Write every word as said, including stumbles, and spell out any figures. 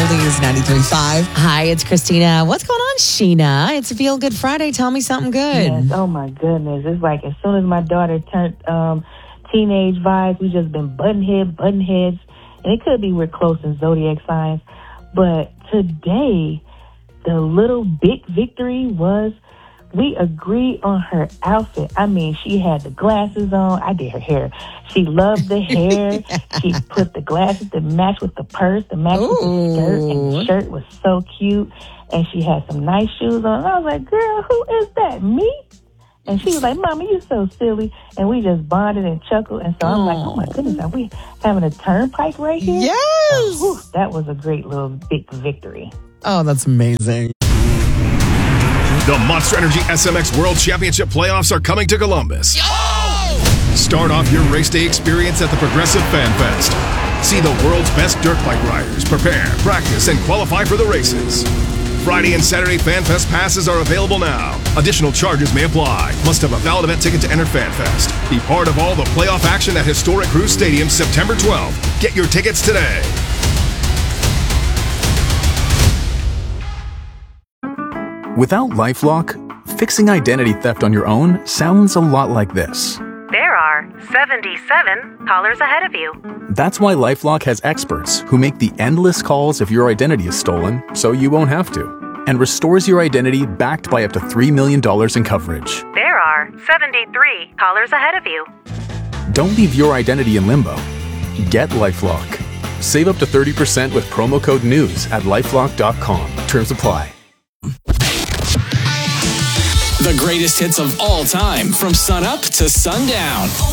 Oldies ninety-three point five. Hi, it's Christina. What's going on, Sheena? It's a Feel Good Friday. Tell me something good. Yes, oh my goodness. It's like as soon as my daughter turned um, teenage vibes, we just been button head, button heads. And it could be we're close in zodiac signs. But today, the little big victory was we agreed on her outfit. I mean, she had the glasses on. I did her hair. She loved the hair. She put the glasses to match with the purse, to match Ooh. with the skirt. And the shirt was so cute. And she had some nice shoes on. And I was like, girl, who is that? Me? And she was like, Mommy, you're so silly. And we just bonded and chuckled. And so I'm like, oh, my goodness, are we having a turnpike right here? Yes. Oh, whew, that was a great little big victory. Oh, that's amazing. The Monster Energy S M X World Championship playoffs are coming to Columbus. Oh! Start off your race day experience at the Progressive Fan Fest. See the world's best dirt bike riders prepare, practice, and qualify for the races. Friday and Saturday Fan Fest passes are available now. Additional charges may apply. Must have a valid event ticket to enter Fan Fest. Be part of all the playoff action at Historic Cruise Stadium September twelfth. Get your tickets today. Without LifeLock, fixing identity theft on your own sounds a lot like this. There are seventy-seven callers ahead of you. That's why LifeLock has experts who make the endless calls if your identity is stolen, so you won't have to, and restores your identity backed by up to three million dollars in coverage. There are seventy-three callers ahead of you. Don't leave your identity in limbo. Get LifeLock. Save up to thirty percent with promo code NEWS at lifelock dot com. Terms apply. The greatest hits of all time from sunup to sundown.